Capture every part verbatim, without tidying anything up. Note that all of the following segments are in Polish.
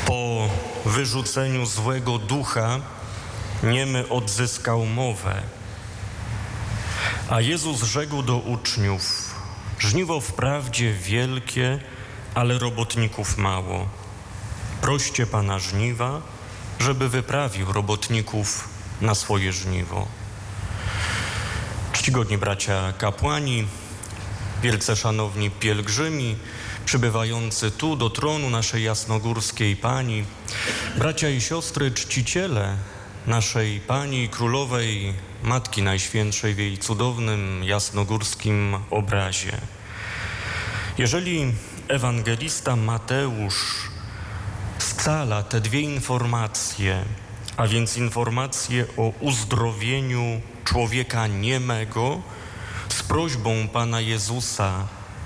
Po wyrzuceniu złego ducha niemy odzyskał mowę. A Jezus rzekł do uczniów: żniwo wprawdzie wielkie, ale robotników mało. Proście Pana żniwa, żeby wyprawił robotników na swoje żniwo. Czcigodni bracia kapłani, wielce szanowni pielgrzymi, przybywający tu do tronu naszej jasnogórskiej Pani, bracia i siostry czciciele naszej Pani Królowej, Matki Najświętszej w jej cudownym jasnogórskim obrazie. Jeżeli ewangelista Mateusz scala te dwie informacje, a więc informację o uzdrowieniu człowieka niemego z prośbą Pana Jezusa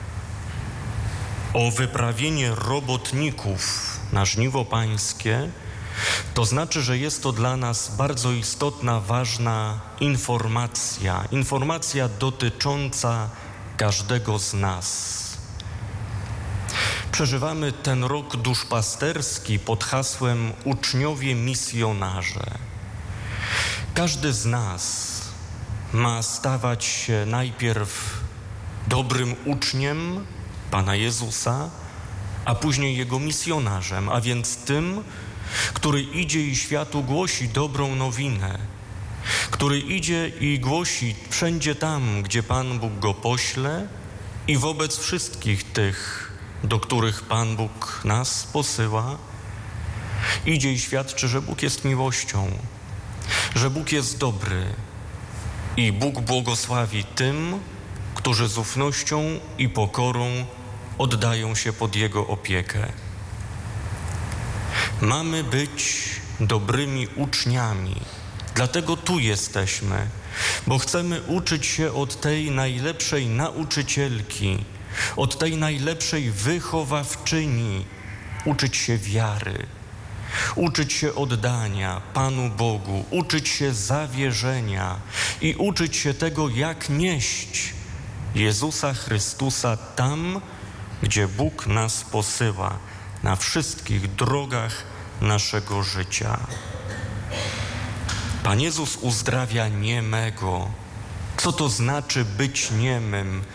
o wyprawienie robotników na żniwo pańskie, to znaczy, że jest to dla nas bardzo istotna, ważna informacja, informacja dotycząca każdego z nas. Przeżywamy ten rok duszpasterski pod hasłem Uczniowie Misjonarze. Każdy z nas ma stawać się najpierw dobrym uczniem Pana Jezusa, a później Jego misjonarzem, a więc tym, który idzie i światu głosi dobrą nowinę, który idzie i głosi wszędzie tam, gdzie Pan Bóg go pośle i wobec wszystkich tych, do których Pan Bóg nas posyła, idzie i świadczy, że Bóg jest miłością, że Bóg jest dobry i Bóg błogosławi tym, którzy z ufnością i pokorą oddają się pod Jego opiekę. Mamy być dobrymi uczniami, dlatego tu jesteśmy, bo chcemy uczyć się od tej najlepszej nauczycielki, od tej najlepszej wychowawczyni, uczyć się wiary, uczyć się oddania Panu Bogu, uczyć się zawierzenia i uczyć się tego, jak nieść Jezusa Chrystusa tam, gdzie Bóg nas posyła, na wszystkich drogach naszego życia. Pan Jezus uzdrawia niemego. Co to znaczy być niemym?